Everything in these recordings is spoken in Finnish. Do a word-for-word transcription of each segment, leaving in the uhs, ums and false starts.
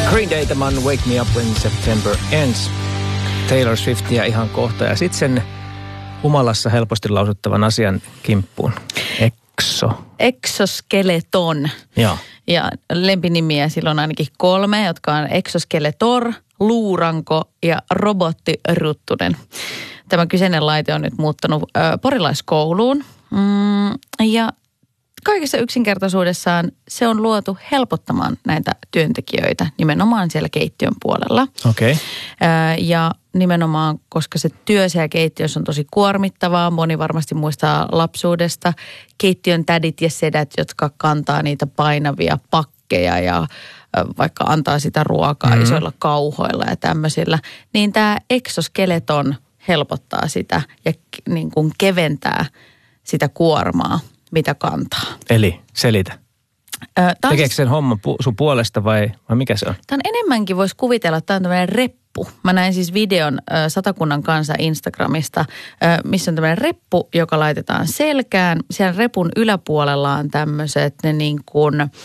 Green Day, tämä on Wake Me Up When September Ends. Taylor Swiftia ihan kohta. Ja sitten sen humalassa helposti lausuttavan asian kimppuun. Exo. Exoskeleton. Joo. Ja lempinimiä sillä on ainakin kolme, jotka on Exoskeletor, Luuranko ja Robottiruttunen. Tämä kyseinen laite on nyt muuttanut ö, porilaiskouluun. Mm, ja kaikessa yksinkertaisuudessaan se on luotu helpottamaan näitä työntekijöitä nimenomaan siellä keittiön puolella. Okei. Okay. Ja nimenomaan, koska se työ siellä keittiössä on tosi kuormittavaa, moni varmasti muistaa lapsuudesta keittiön tädit ja sedät, jotka kantaa niitä painavia pakkeja ja vaikka antaa sitä ruokaa mm-hmm. isoilla kauhoilla ja tämmöisillä, niin tämä exoskeleton helpottaa sitä ja niin kuin keventää sitä kuormaa, mitä kantaa. Eli selitä. Ö, Tekeekö sen homma pu- sun puolesta vai, vai mikä se on? Tämä on enemmänkin, voisi kuvitella, että tämä on tämmöinen reppu. Mä näin siis videon ö, Satakunnan kanssa Instagramista, ö, missä on tämmöinen reppu, joka laitetaan selkään. Siellä repun yläpuolella on tämmöiset ne niin kuin ö,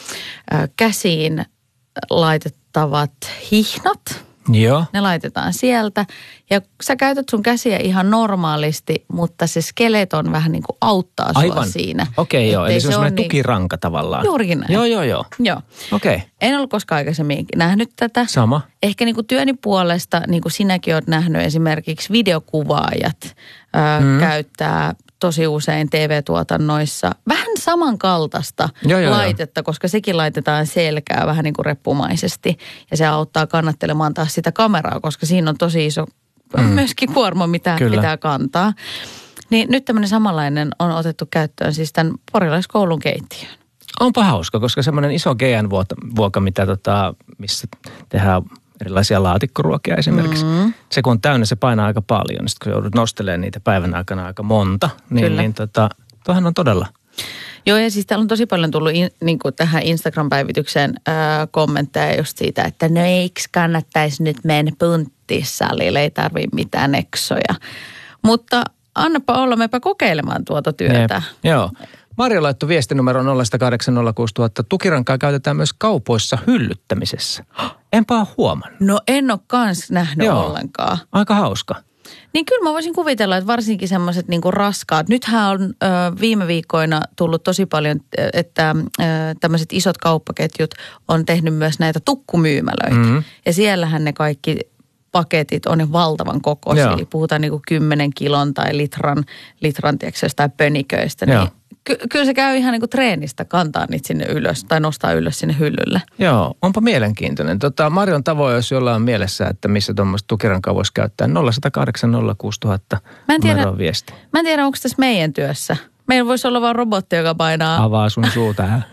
käsiin laitettavat hihnat. Joo. Ne laitetaan sieltä ja sä käytät sun käsiä ihan normaalisti, mutta se skeleton vähän niin kuin auttaa sua Aivan. siinä. Okei, okay, joo. Eli se on semmoinen niin... tukiranka tavallaan. Juurikin näin. Joo, joo, joo. Joo. Okei. Okay. En ollut koskaan aikaisemmin nähnyt tätä. Sama. Ehkä niin kuin työni puolesta, niin kuin sinäkin olet nähnyt esimerkiksi videokuvaajat ää, mm. käyttää tosi usein T V-tuotannoissa vähän samankaltaista joo, joo, laitetta, joo. koska sekin laitetaan selkää vähän niin kuin reppumaisesti. Ja se auttaa kannattelemaan taas sitä kameraa, koska siinä on tosi iso mm. myöskin kuorma, mitä Kyllä. pitää kantaa. Niin nyt tämmöinen samanlainen on otettu käyttöön siis tämän porilaiskoulun keittiön. Onpa hauska, koska semmoinen iso G N-vuoka, mitä tota, missä tehdään erilaisia laatikkoruokia esimerkiksi. Mm. Se kun on täynnä, se painaa aika paljon. Sitten kun joudut nostelemaan niitä päivän aikana aika monta, niin, niin tota, tuohan on todella. Joo, ja siis täällä on tosi paljon tullut in, niin kuin tähän Instagram-päivitykseen ää, kommentteja just siitä, että no eikö kannattaisi nyt mennä punttissalille, ei tarvitse mitään eksoja. Mutta annapa olla, meipä kokeilemaan tuota työtä. Jep, joo. Marja laittoi viestinumero nolla yksi kahdeksan nolla kuusi nolla nolla nolla. Tukirankaa käytetään myös kaupoissa hyllyttämisessä. Enpä ole huomannut. No en ole kans nähnyt Joo. ollenkaan. Aika hauska. Niin kyllä mä voisin kuvitella, että varsinkin semmoiset niinku raskaat. Nythän on ö, viime viikkoina tullut tosi paljon, että ö, tämmöiset isot kauppaketjut on tehnyt myös näitä tukkumyymälöitä. Mm-hmm. Ja siellähän ne kaikki paketit on valtavan kokoisia. Eli puhutaan niinku kymmenen kilon tai litran, litran tiedätkö, tai pöniköistä. Niin ky- kyllä se käy ihan niinku treenistä kantaa niitä sinne ylös tai nostaa ylös sinne hyllylle. Joo, onpa mielenkiintoinen. Tota, Marion tavoin, jos jollain on mielessä, että missä tuommoista tukirankaa voisi käyttää, nolla yksi kahdeksan nolla kuusi nolla nolla numero viesti. Mä en tiedä, onko tässä meidän työssä. Meillä voisi olla vaan robotti, joka painaa... Avaa sun suu tähän.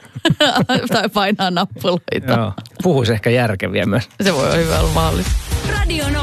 tai painaa nappuloita. Joo, puhuisi ehkä järkeviä myös. Se voi olla hyvä olla mahdollista.